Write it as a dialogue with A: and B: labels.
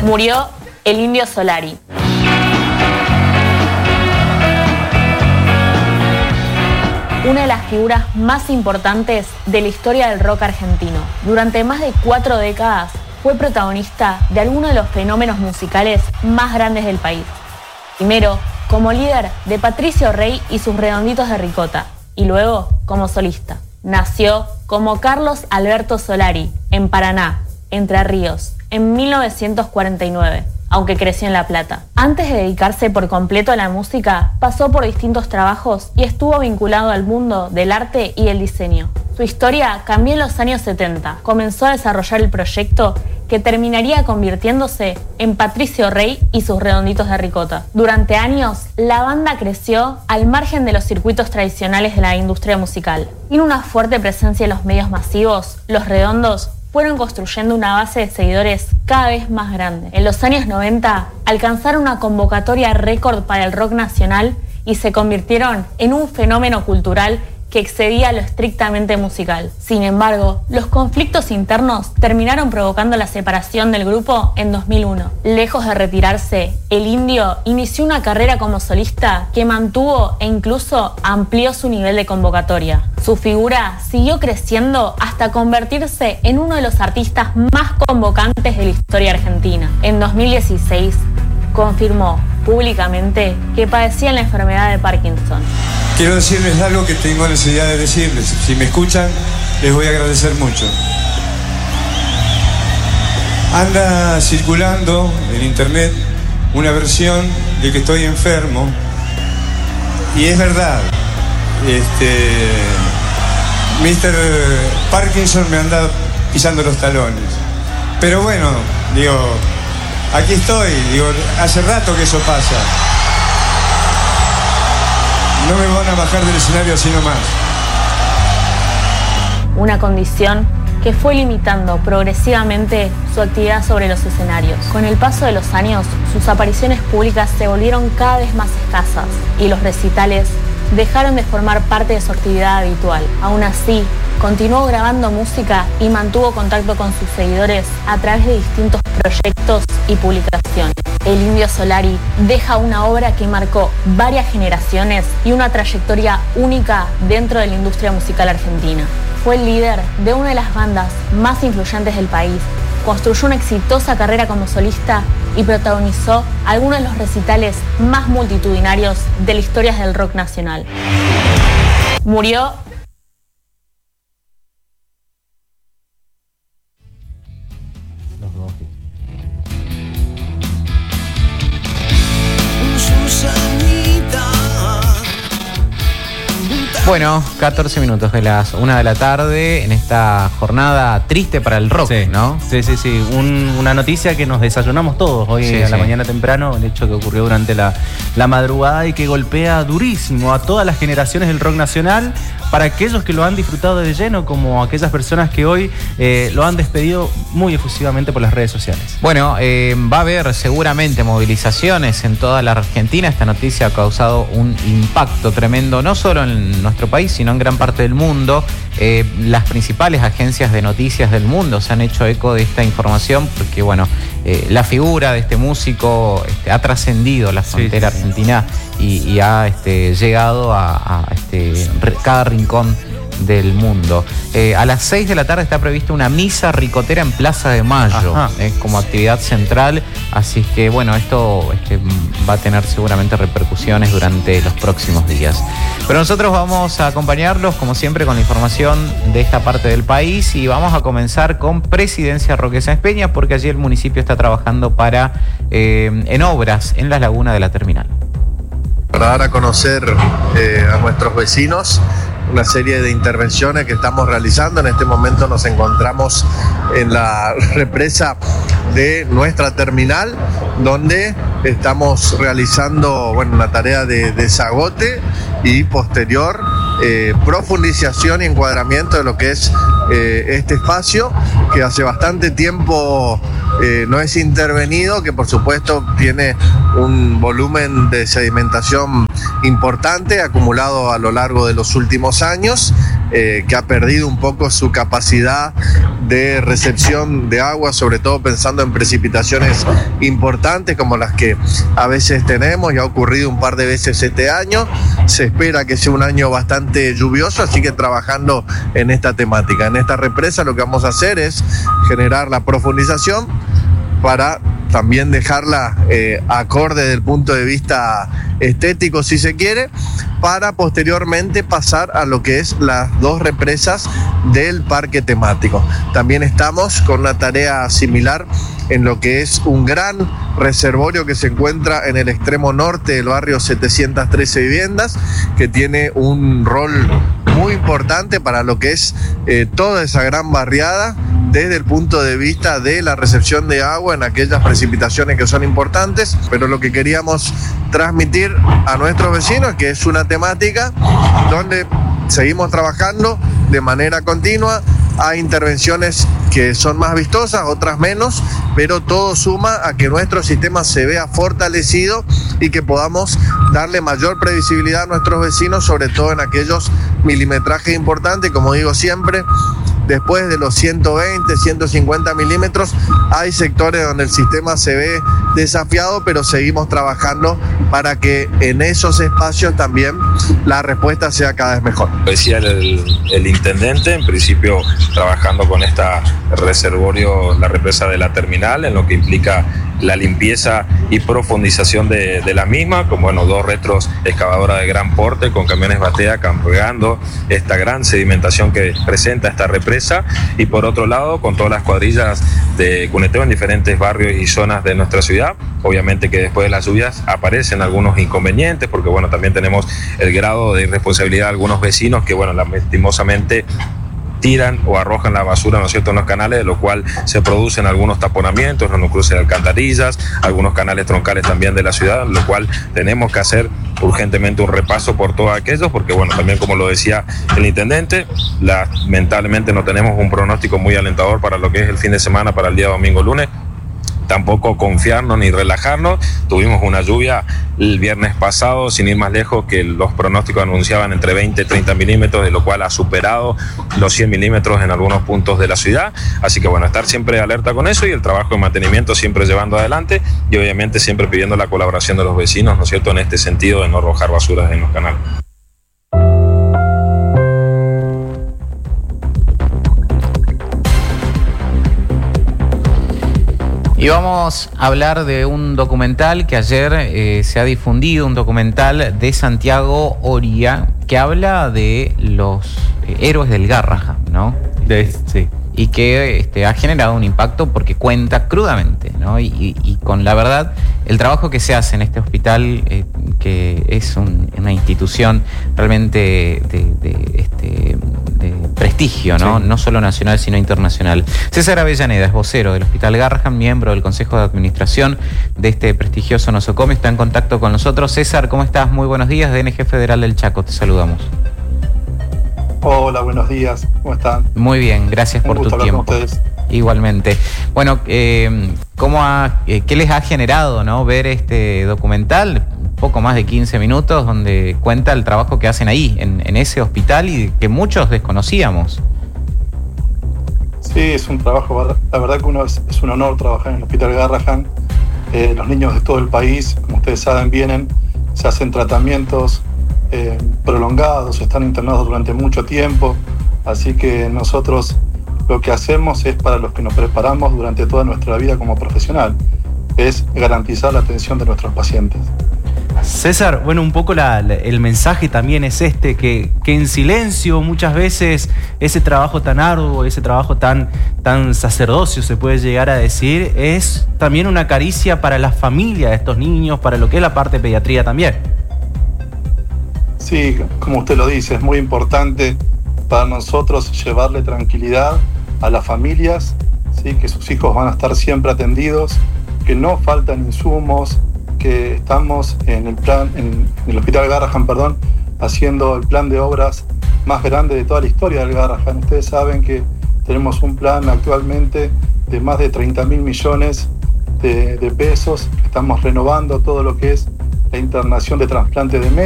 A: Murió el Indio Solari. Una de las figuras más importantes de la historia del rock argentino. Durante más de 4 décadas fue protagonista de algunos de los fenómenos musicales más grandes del país. Primero, como líder de Patricio Rey y sus Redonditos de Ricota, y luego como solista. Nació como Carlos Alberto Solari, en Paraná, Entre Ríos, en 1949, aunque creció en La Plata. Antes de dedicarse por completo a la música, pasó por distintos trabajos y estuvo vinculado al mundo del arte y el diseño. Su historia cambió en los años 70. Comenzó a desarrollar el proyecto que terminaría convirtiéndose en Patricio Rey y sus Redonditos de Ricota. Durante años, la banda creció al margen de los circuitos tradicionales de la industria musical. Tiene una fuerte presencia en los medios masivos. Los Redondos fueron construyendo una base de seguidores cada vez más grande. En los años 90 alcanzaron una convocatoria récord para el rock nacional y se convirtieron en un fenómeno cultural que excedía lo estrictamente musical. Sin embargo, los conflictos internos terminaron provocando la separación del grupo en 2001. Lejos de retirarse, el Indio inició una carrera como solista que mantuvo e incluso amplió su nivel de convocatoria. Su figura siguió creciendo hasta convertirse en uno de los artistas más convocantes de la historia argentina. En 2016, confirmó públicamente que padecía la enfermedad de Parkinson.
B: Quiero decirles algo que tengo necesidad de decirles. Si me escuchan, les voy a agradecer mucho. Anda circulando en internet una versión de que estoy enfermo. Y es verdad. Mr. Parkinson me anda pisando los talones. Pero bueno, digo, aquí estoy. Digo, hace rato que eso pasa. No me van a bajar del escenario así nomás.
A: Una condición que fue limitando progresivamente su actividad sobre los escenarios. Con el paso de los años, sus apariciones públicas se volvieron cada vez más escasas y los recitales dejaron de formar parte de su actividad habitual. Aún así, continuó grabando música y mantuvo contacto con sus seguidores a través de distintos proyectos y publicaciones. El Indio Solari deja una obra que marcó varias generaciones y una trayectoria única dentro de la industria musical argentina. Fue el líder de una de las bandas más influyentes del país, construyó una exitosa carrera como solista y protagonizó algunos de los recitales más multitudinarios de la historia del rock nacional. Murió
C: Bueno, 14 minutos de las 1 de la tarde en esta jornada triste para el rock,
D: sí,
C: ¿no?
D: Sí. Una noticia que nos desayunamos todos hoy a la mañana temprano, el hecho que ocurrió durante la madrugada y que golpea durísimo a todas las generaciones del rock nacional, para aquellos que lo han disfrutado de lleno, como aquellas personas que hoy lo han despedido muy efusivamente por las redes sociales.
C: Bueno, va a haber seguramente movilizaciones en toda la Argentina. Esta noticia ha causado un impacto tremendo, no solo en nuestro país, sino en gran parte del mundo. Las principales agencias de noticias del mundo se han hecho eco de esta información porque, bueno, la figura de este músico ha trascendido la frontera argentina y ha llegado a cada rincón del mundo. A las 6 de la tarde está prevista una misa ricotera en Plaza de Mayo, como actividad central, así que bueno, esto va a tener seguramente repercusiones durante los próximos días. Pero nosotros vamos a acompañarlos, como siempre, con la información de esta parte del país y vamos a comenzar con Presidencia Roque Sáenz Peña, porque allí el municipio está trabajando en obras en la laguna de la terminal.
E: Para dar a conocer a nuestros vecinos una serie de intervenciones que estamos realizando. En este momento nos encontramos en la represa de nuestra terminal, donde estamos realizando una tarea de desagote y posterior profundización y encuadramiento de lo que es este espacio, que hace bastante tiempo no es intervenido, que por supuesto tiene un volumen de sedimentación importante acumulado a lo largo de los últimos años que ha perdido un poco su capacidad de recepción de agua, sobre todo pensando en precipitaciones importantes como las que a veces tenemos, y ha ocurrido un par de veces este año. Se espera que sea un año bastante lluvioso, así que trabajando en esta temática. En esta represa lo que vamos a hacer es generar la profundización para también dejarla acorde desde el punto de vista estético, si se quiere, para posteriormente pasar a lo que es las dos represas del parque temático. También estamos con una tarea similar en lo que es un gran reservorio que se encuentra en el extremo norte del barrio 713 Viviendas, que tiene un rol muy importante para lo que es toda esa gran barriada, desde el punto de vista de la recepción de agua en aquellas precipitaciones que son importantes. Pero lo que queríamos transmitir a nuestros vecinos, que es una temática donde seguimos trabajando de manera continua. Hay intervenciones que son más vistosas, otras menos, pero todo suma a que nuestro sistema se vea fortalecido y que podamos darle mayor previsibilidad a nuestros vecinos, sobre todo en aquellos milimetrajes importantes. Como digo siempre, después de los 120, 150 milímetros, hay sectores donde el sistema se ve desafiado, pero seguimos trabajando para que en esos espacios también la respuesta sea cada vez mejor.
F: Decía el intendente, en principio trabajando con esta reservorio, la represa de la terminal, en lo que implica la limpieza y profundización de la misma, con dos retros excavadoras de gran porte, con camiones batea cargando esta gran sedimentación que presenta esta represa, y por otro lado con todas las cuadrillas de cuneteo en diferentes barrios y zonas de nuestra ciudad. Obviamente que después de las lluvias aparecen algunos inconvenientes, porque también tenemos el grado de irresponsabilidad de algunos vecinos que lastimosamente tiran o arrojan la basura, ¿no es cierto?, en los canales, de lo cual se producen algunos taponamientos, no cruces de alcantarillas, algunos canales troncales también de la ciudad, lo cual tenemos que hacer urgentemente un repaso por todos aquellos, porque también, como lo decía el intendente, lamentablemente no tenemos un pronóstico muy alentador para lo que es el fin de semana, para el día domingo, lunes. Tampoco confiarnos ni relajarnos. Tuvimos una lluvia el viernes pasado, sin ir más lejos, que los pronósticos anunciaban entre 20 y 30 milímetros, de lo cual ha superado los 100 milímetros en algunos puntos de la ciudad. Así que estar siempre alerta con eso, y el trabajo de mantenimiento siempre llevando adelante, y obviamente siempre pidiendo la colaboración de los vecinos, ¿no es cierto?, en este sentido de no arrojar basuras en los canales.
C: Y vamos a hablar de un documental que ayer se ha difundido, un documental de Santiago Oria, que habla de los héroes del Garrahan, ¿no?
D: Sí.
C: Y que ha generado un impacto porque cuenta crudamente, ¿no? Y con la verdad, el trabajo que se hace en este hospital, que es una institución realmente de prestigio, ¿no? Sí. No solo nacional, sino internacional. César Avellaneda es vocero del Hospital Garrahan, miembro del Consejo de Administración de este prestigioso nosocomio, está en contacto con nosotros. César, ¿cómo estás? Muy buenos días, DNG Federal del Chaco, te saludamos.
G: Hola, buenos días, ¿cómo están?
C: Muy bien, gracias por tu tiempo.
G: Con ustedes.
C: Igualmente. Bueno, ¿qué les ha generado, ¿no?, ver este documental? Poco más de 15 minutos, donde cuenta el trabajo que hacen ahí, en ese hospital, y que muchos desconocíamos.
G: Sí, es un trabajo, la verdad que es un honor trabajar en el Hospital Garrahan. Los niños de todo el país, como ustedes saben, vienen, se hacen tratamientos prolongados, están internados durante mucho tiempo, así que nosotros lo que hacemos es para los que nos preparamos durante toda nuestra vida como profesional, es garantizar la atención de nuestros pacientes.
D: César, un poco el mensaje también es que en silencio muchas veces ese trabajo tan arduo, ese trabajo tan sacerdocio, se puede llegar a decir, es también una caricia para la familia de estos niños, para lo que es la parte de pediatría también.
G: Sí, como usted lo dice, es muy importante para nosotros llevarle tranquilidad a las familias, ¿sí?, que sus hijos van a estar siempre atendidos, que no faltan insumos, que estamos en el Hospital Garrahan, haciendo el plan de obras más grande de toda la historia del Garrahan. Ustedes saben que tenemos un plan actualmente de más de 30.000 millones de pesos. Estamos renovando todo lo que es la internación de trasplante de médula.